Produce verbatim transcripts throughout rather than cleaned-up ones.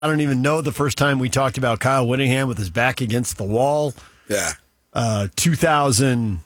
I don't even know the first time we talked about Kyle Whittingham with his back against the wall. Yeah. Uh, two thousand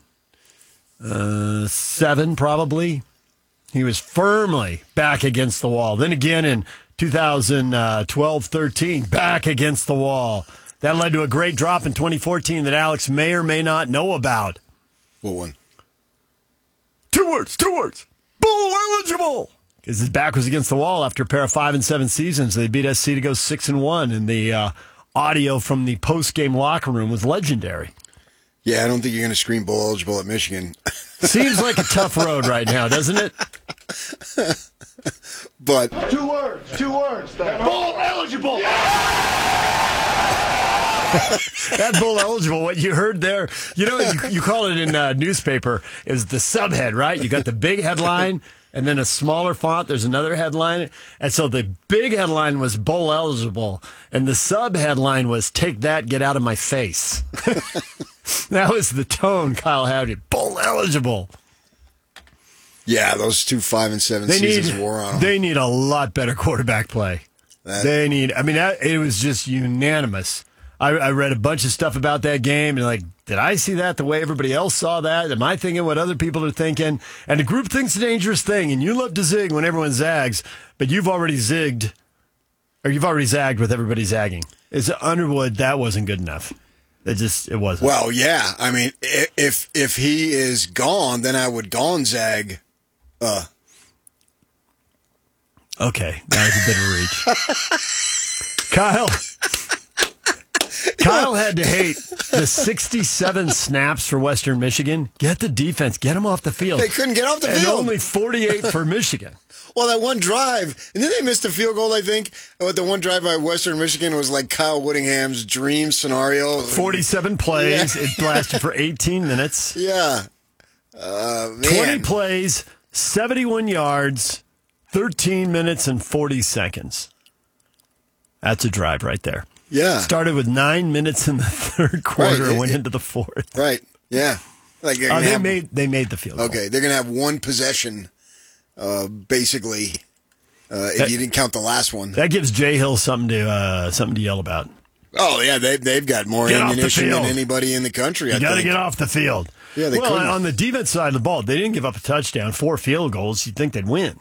seven, probably. He was firmly back against the wall. Then again in two thousand twelve thirteen, back against the wall. That led to a great drop in twenty fourteen that Alex may or may not know about. What one? Two words, two words. Bowl eligible. Because his back was against the wall after a pair of five and seven seasons. They beat S C to go six and one, and the uh, audio from the post-game locker room was legendary. Yeah, I don't think you're going to scream bowl eligible at Michigan. Seems like a tough road right now, doesn't it? But two words, two words. Bowl eligible. That bowl eligible, what you heard there, you know, you, you call it in uh, newspaper, is the subhead, right? You got the big headline, and then a smaller font, there's another headline. And so the big headline was bowl eligible, and the sub headline was take that, get out of my face. That was the tone Kyle had. Bowl eligible. yeah, those two five and seven They seasons need, wore on them. they need a lot better quarterback play. That- They need, I mean, that, it was just unanimous. I, I read a bunch of stuff about that game, and like, did I see that the way everybody else saw that? Am I thinking what other people are thinking? And the group thinks a dangerous thing, and you love to zig when everyone zags, but you've already zigged, or you've already zagged with everybody zagging. Is Underwood, that wasn't good enough. It just, it wasn't. Well, yeah. I mean, i- if if he is gone, then I would gonzag. Uh, Okay, that was a bit of a reach. Kyle. Kyle had to hate the sixty-seven snaps for Western Michigan. Get the defense. Get them off the field. They couldn't get off the and field. only forty-eight for Michigan. Well, that one drive, and then they missed a field goal, I think. But the one drive by Western Michigan was like Kyle Whittingham's dream scenario. forty-seven plays. Yeah. It lasted for eighteen minutes. Yeah. Uh, man. twenty plays, seventy-one yards, thirteen minutes and forty seconds. That's a drive right there. Yeah. Started with nine minutes in the third quarter Right. and went It- into the fourth. Right. Yeah. Like they're Uh, gonna they have- made they made the field goal. Okay, they're going to have one possession, uh, basically, uh, if That- you didn't count the last one. That gives Jay Hill something to uh, something to yell about. Oh, yeah, they, they've got more Get off the ammunition than field. anybody in the country, I You got to think. get off the field. Yeah, they well, couldn't. on the defense side of the ball, they didn't give up a touchdown, four field goals. You'd think they'd win.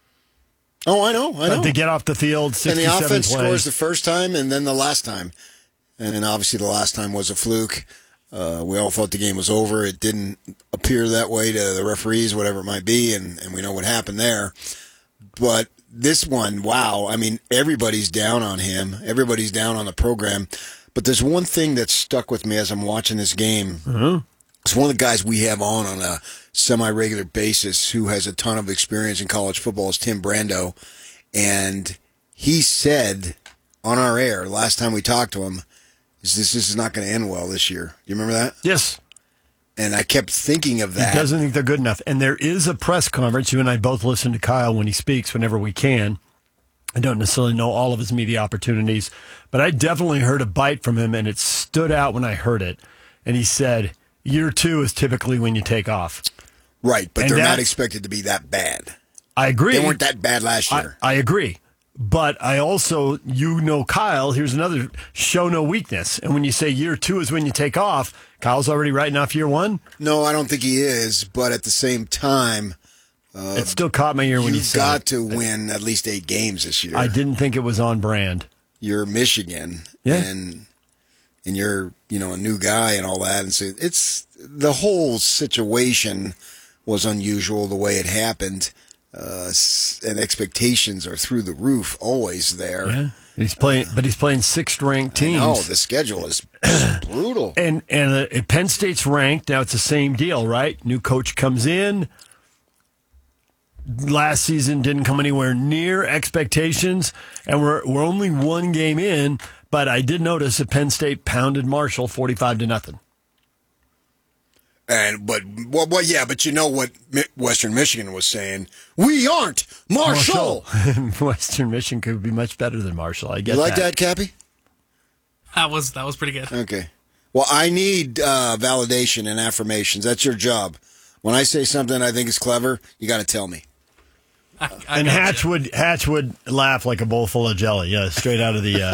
Oh, I know, I know. But they get off the field, And sixty-seven the offense plays. scores the first time and then the last time. And then obviously the last time was a fluke. Uh, we all thought the game was over. It didn't appear that way to the referees, whatever it might be, and, and we know what happened there. But this one, wow, I mean, everybody's down on him. Everybody's down on the program. But there's one thing that stuck with me as I'm watching this game. Mm-hmm. It's one of the guys we have on on a semi-regular basis who has a ton of experience in college football is Tim Brando. And he said on our air last time we talked to him, is this, this is not going to end well this year. You remember that? Yes. And I kept thinking of that. He doesn't think they're good enough. And there is a press conference. You and I both listen to Kyle when he speaks whenever we can. I don't necessarily know all of his media opportunities, but I definitely heard a bite from him, and it stood out when I heard it. And he said, year two is typically when you take off. Right, but And they're not that's- expected to be that bad. I agree. They weren't that bad last I, year. I agree. But I also, you know, Kyle, here's another show no weakness. And when you say year two is when you take off, Kyle's already writing off year one. No, I don't think he is. But at the same time, uh, It still caught my ear when he you've said got it. to win at least eight games this year. I didn't think it was on brand. You're Michigan, Yeah. and and you're you know a new guy and all that, and so it's the whole situation was unusual the way it happened, uh, s- and expectations are through the roof always there. Yeah. He's playing, but he's playing sixth ranked teams. Oh, the schedule is brutal. And and uh, Penn State's ranked. Now it's the same deal, right? New coach comes in. Last season didn't come anywhere near expectations, and we're we're only one game in. But I did notice that Penn State pounded Marshall forty-five to nothing. And but well, well, yeah, but you know what Mi- Western Michigan was saying? We aren't Marshall. Marshall. Western Michigan could be much better than Marshall. I get You like that. that, Cappy? That was that was pretty good. Okay. Well, I need uh, validation and affirmations. That's your job. When I say something I think is clever, you got to tell me. I, I And gotcha. Hatch would Hatch would laugh like a bowl full of jelly. Yeah, straight out of the. Uh,